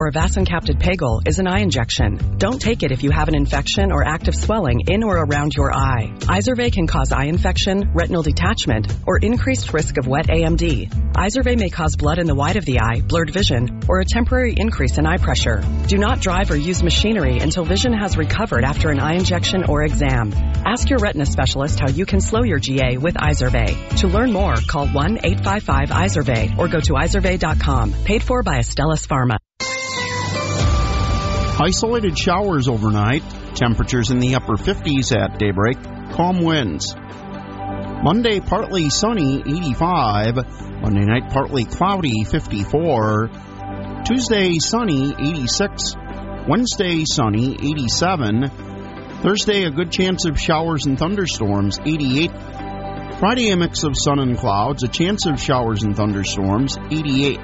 or vasoconstricted Pagel is an eye injection. Don't take it if you have an infection or active swelling in or around your eye. Izervay can cause eye infection, retinal detachment, or increased risk of wet AMD. Izervay may cause blood in the white of the eye, blurred vision, or a temporary increase in eye pressure. Do not drive or use machinery until vision has recovered after an eye injection or exam. Ask your retina specialist how you can slow your GA with Izervay. To learn more, call 1-855-IZERVAY or go to izervay.com. Paid for by Astellas Pharma. Isolated showers overnight. Temperatures in the upper 50s at daybreak. Calm winds. Monday, partly sunny, 85. Monday night, partly cloudy, 54. Tuesday, sunny, 86. Wednesday, sunny, 87. Thursday, a good chance of showers and thunderstorms, 88. Friday, a mix of sun and clouds, a chance of showers and thunderstorms, 88.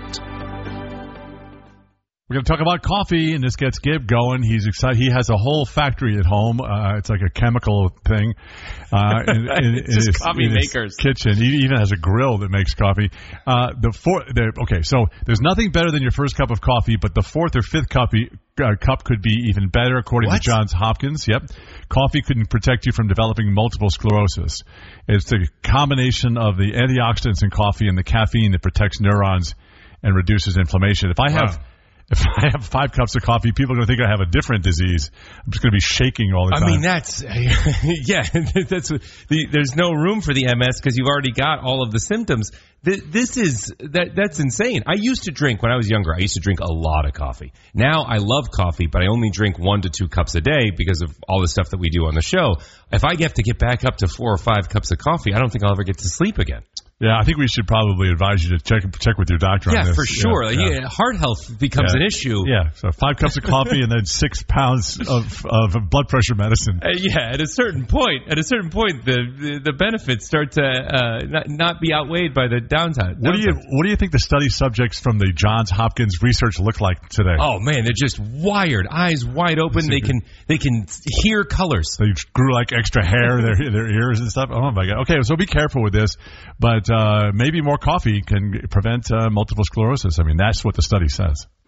We're going to talk about coffee, and this gets Gib going. He's excited. He has a whole factory at home. It's like a chemical thing. It's just coffee makers. Kitchen. He even has a grill that makes coffee. Okay, so there's nothing better than your first cup of coffee, but the fourth or fifth cup could be even better, according to Johns Hopkins. Yep. Coffee can protect you from developing multiple sclerosis. It's the combination of the antioxidants in coffee and the caffeine that protects neurons and reduces inflammation. If I have 5 cups of coffee, people are going to think I have a different disease. I'm just going to be shaking all the time. I mean, there's no room for the MS because you've already got all of the symptoms. That's insane. I used to drink, when I was younger, I used to drink a lot of coffee. Now I love coffee, but I only drink 1 to 2 cups a day because of all the stuff that we do on the show. If I have to get back up to 4 or 5 cups of coffee, I don't think I'll ever get to sleep again. Yeah, I think we should probably advise you to check with your doctor on this. Yeah, for sure. Yeah. Heart health becomes an issue. Yeah, so 5 cups of coffee and then 6 pounds of blood pressure medicine. At a certain point, the benefits start to not be outweighed by the downside. What do you think the study subjects from the Johns Hopkins research look like today? Oh man, they're just wired, eyes wide open. They can hear colors. They grew like extra hair, their ears and stuff. Oh my God. Okay, so be careful with this, but maybe more coffee can prevent multiple sclerosis. I mean, that's what the study says.